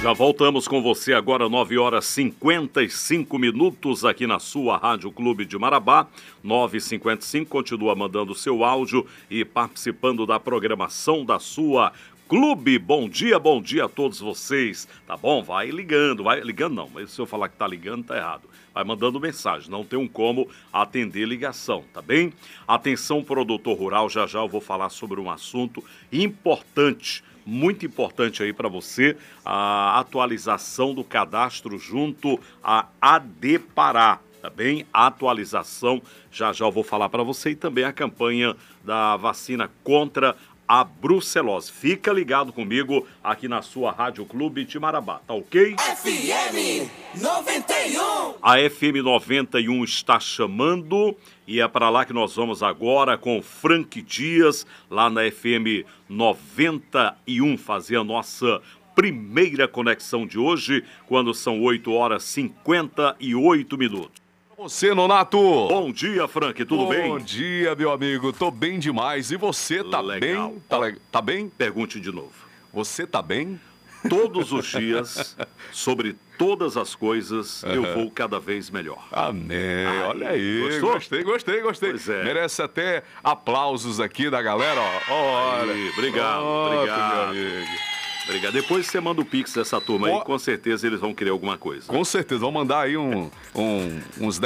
Já voltamos com você agora, 9h55 aqui na sua Rádio Clube de Marabá. 9h55, continua mandando seu áudio e participando da programação da sua Clube. Bom dia a todos vocês. Tá bom? Vai ligando não, mas se eu falar que tá ligando, tá errado. Vai mandando mensagem, não tem como atender ligação, tá bem? Atenção, produtor rural, já eu vou falar sobre um assunto importante, muito importante aí para você, a atualização do cadastro junto à ADPará, tá bem? A atualização, já eu vou falar para você, e também a campanha da vacina contra a brucelose. Fica ligado comigo aqui na sua Rádio Clube de Marabá, tá ok? FM 91. A FM 91 está chamando e é para lá que nós vamos agora com Frank Dias, lá na FM 91, fazer a nossa primeira conexão de hoje, quando são 8h58. Você, Nonato. Bom dia, Frank, tudo bem? Bom dia, meu amigo. Tô bem demais. E você, tá Legal. bem? Tá bem? Pergunte de novo. Você tá bem? Todos os dias, sobre todas as coisas, eu vou cada vez melhor. Amém. Olha aí. Gostou? Gostei. Pois é. Merece até aplausos aqui da galera, ó. Olha. Aí, obrigado. Meu amigo. Obrigado. Depois você manda o Pix dessa turma aí, com certeza eles vão querer alguma coisa. Com certeza. Vamos mandar aí uns